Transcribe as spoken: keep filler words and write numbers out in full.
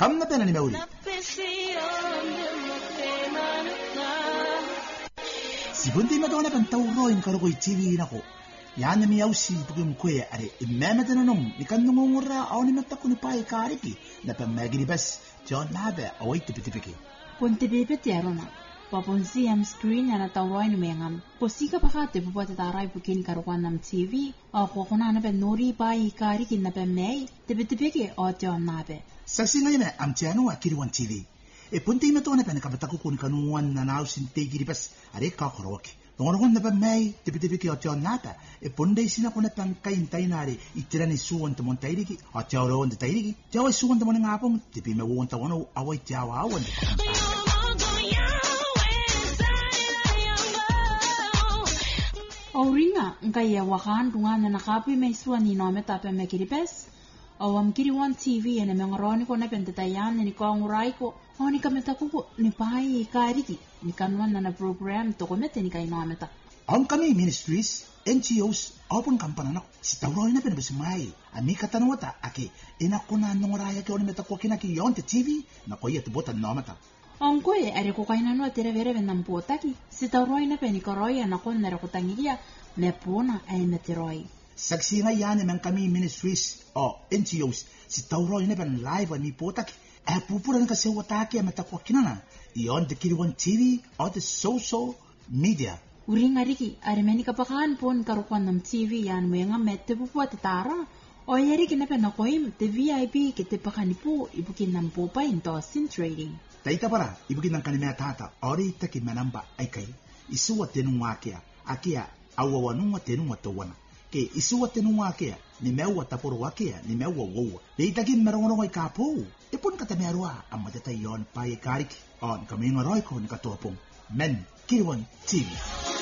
kamna pena ni meuli sibundi madona kan tawro in karo ko T V na ko yana mi ausi bugum ko ya are imama tananum ikan ngungura awni matakuni pai kariki na pa magri bas John Labe awai tipitipiki Ponte bebe terona paponsi am screen na tawro in mengam posika pakate buat tarai bukin karuan nam T V o ko kona na ben nori pai kariki na pa mai tipitipiki o John Labe saksi ngayme am tiano akiri T V e punti matona pena kabataku kun kanuan na nausin tegiri bas are ka khoroki Ngongon na pa mai tipitipiki o John Nata e ponde sina ko na pang kain tainari itirani suwan to montairiki o John on the tairiki jawa suwan to moninga apom tipi me won to wono awai jawa awan Auringa ngai ya wahan dungan na kapi me suwan ni no meta pa me kiripes o am kiri one T V ene me ngoroni ko na pente tayan ni ko ngurai ko o ni kameta ko ni pai kariki ni kanwan na program to ko mete ni kai no meta on kami ministries N G Os open kampana na si tawro ina pen besimai ami katanwata ake ina kuna ngoraya ke on meta ko kina ki yon T V na ko yet bota no meta on ko e are ko kaina no tere vere venam potaki si tawro ina pen ko roya na kon na ko tangiria me pona ai meteroi saksi nga yani men kami ministries o N G Os si tawro ina pen live ni potaki e pupuran ka se watake meta ko kinana ion de kiri one T V o the social media uringa riki are meni kapakan pon karukan nam T V yan mo nga mette pupuat tara o yeri kina pen ko im te V I P ke te pakani po ibukin nam po pa into sin trading taita para ibukin nam kanime tata ori taki manamba ai kai isuwa tenu wakia akia awawanu tenu watawana ke isuwa tenu wakia ni mewa taporo wakia ni mewa wowa deita kin merongo ngai kapo ipun kata merwa amata tayon pai kariki on kaming roi ko ni katopong men kirwan T V